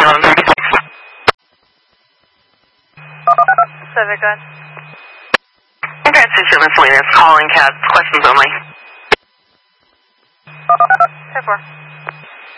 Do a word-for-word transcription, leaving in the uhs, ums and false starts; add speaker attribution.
Speaker 1: eleven thirty-six.
Speaker 2: Pacific, go ahead.
Speaker 1: Congrats to miscellaneous calling cabs, questions only.
Speaker 2: ten four.